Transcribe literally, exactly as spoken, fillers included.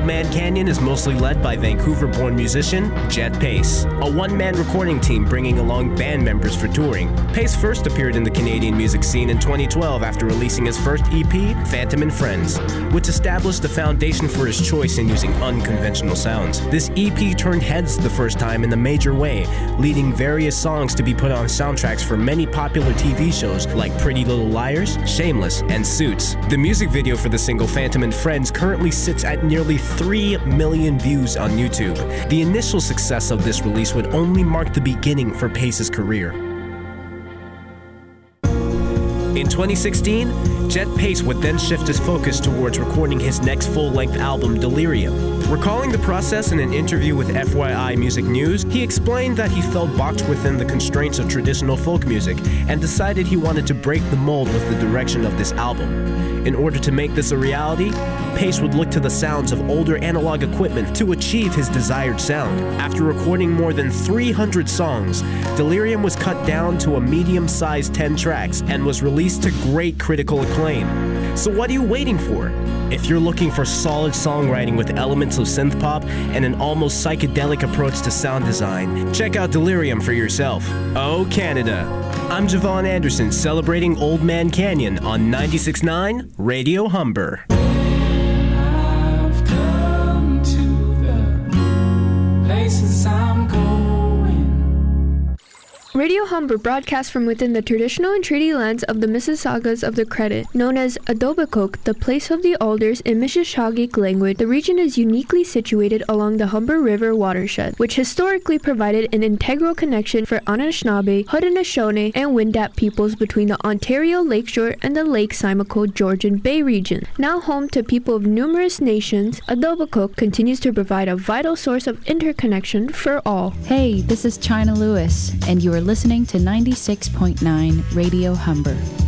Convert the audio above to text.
Man Canyon is mostly led by Vancouver-born musician Jet Pace, a one-man recording team bringing along band members for touring. Pace first appeared in the Canadian music scene in twenty twelve after releasing his first E P, Phantom and Friends, which established the foundation for his choice in using unconventional sounds. This E P turned heads the first time in a major way, leading various songs to be put on soundtracks for many popular T V shows like Pretty Little Liars, Shameless, and Suits. The music video for the single Phantom and Friends currently sits at nearly three million views on YouTube. The initial success of this release would only mark the beginning for Pace's career. In twenty sixteen, Jet Pace would then shift his focus towards recording his next full-length album, Delirium. Recalling the process in an interview with F Y I Music News, he explained that he felt boxed within the constraints of traditional folk music and decided he wanted to break the mold with the direction of this album. In order to make this a reality, Pace would look to the sounds of older analog equipment to achieve his desired sound. After recording more than three hundred songs, Delirium was cut down to a medium-sized ten tracks and was released to great critical acclaim. So what are you waiting for? If you're looking for solid songwriting with elements of synth pop and an almost psychedelic approach to sound design, check out Delirium for yourself. Oh, Canada. I'm Javon Anderson, celebrating Old Man Canyon on ninety-six point nine Radio Humber. I've come to the places I'm going. Radio Humber broadcasts from within the traditional and treaty lands of the Mississaugas of the Credit. Known as Etobicoke, the place of the alders in Mississauga language, the region is uniquely situated along the Humber River watershed, which historically provided an integral connection for Anishinaabe, Haudenosaunee, and Wendat peoples between the Ontario Lakeshore and the Lake Simcoe Georgian Bay region. Now home to people of numerous nations, Etobicoke continues to provide a vital source of interconnection for all. Hey, this is China Lewis, and you are listening to ninety-six point nine Radio Humber.